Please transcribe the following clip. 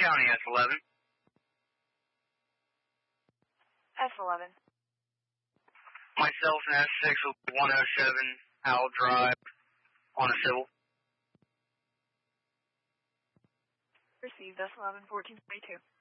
County S11. S11. Myself and S6 will be 107 Owl Drive on a civil. Received S11 1422.